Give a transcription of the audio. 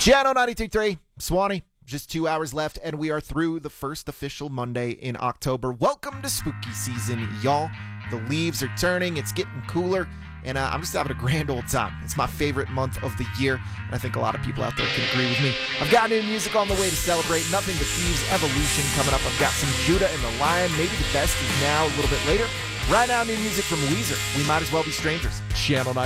Channel 92.3, Swanee. Just 2 hours left, and we are through the first official Monday in October. Welcome to spooky season, y'all. The leaves are turning, it's getting cooler, and I'm just having a grand old time. It's my favorite month of the year, and I think a lot of people out there can agree with me. I've got new music on the way to celebrate. Nothing But Thieves Evolution coming up. I've got some Judah and the Lion. Maybe the best is now a little bit later. Right now, new music from Weezer. We Might As Well Be Strangers. Channel 9.